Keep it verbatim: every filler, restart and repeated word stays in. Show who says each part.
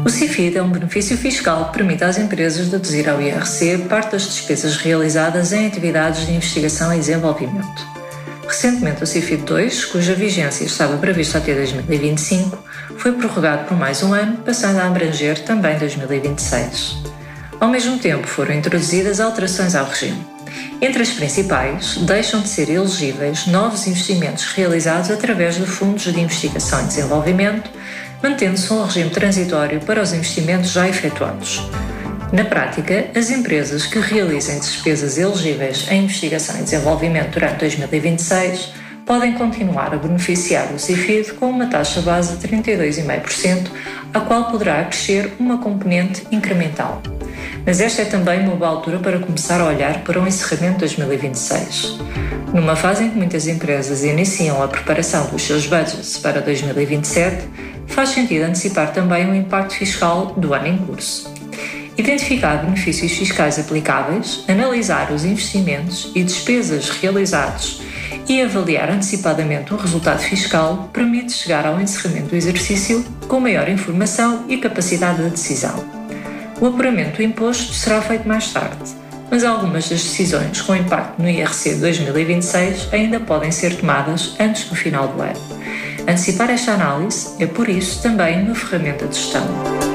Speaker 1: O CIFID é um benefício fiscal que permite às empresas deduzir ao I R C parte das despesas realizadas em atividades de investigação e desenvolvimento. Recentemente, o CIFID dois, cuja vigência estava prevista até dois mil e vinte e cinco, foi prorrogado por mais um ano, passando a abranger também dois mil e vinte e seis. Ao mesmo tempo, foram introduzidas alterações ao regime. Entre as principais, deixam de ser elegíveis novos investimentos realizados através de fundos de investigação e desenvolvimento, mantendo-se um regime transitório para os investimentos já efetuados. Na prática, as empresas que realizem despesas elegíveis em investigação e desenvolvimento durante dois mil e vinte e seis podem continuar a beneficiar do CIFID com uma taxa base de trinta e dois vírgula cinco por cento, a qual poderá crescer uma componente incremental. Mas esta é também uma boa altura para começar a olhar para o encerramento de dois mil e vinte e seis. Numa fase em que muitas empresas iniciam a preparação dos seus budgets para dois mil e vinte e sete, faz sentido antecipar também o impacto fiscal do ano em curso. Identificar benefícios fiscais aplicáveis, analisar os investimentos e despesas realizados e avaliar antecipadamente o resultado fiscal permite chegar ao encerramento do exercício com maior informação e capacidade de decisão. O apuramento do imposto será feito mais tarde, mas algumas das decisões com impacto no I R C de dois mil e vinte e seis ainda podem ser tomadas antes do final do ano. Antecipar esta análise é, por isso, também uma ferramenta de gestão.